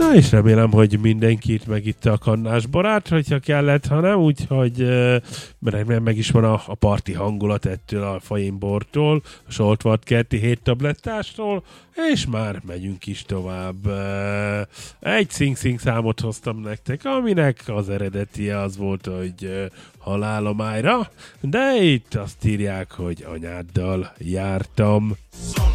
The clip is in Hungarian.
Na, és remélem, hogy mindenkit megitta a kannás barát, hogyha kellett, ha nem, úgyhogy remélem meg is van a parti hangulat ettől a fainbortól, a Soltvart kerti 7 tablettástól, és már megyünk is tovább. Egy Sing-Sing számot hoztam nektek, aminek az eredetie az volt, hogy halálomájra, de itt azt írják, hogy anyáddal jártam.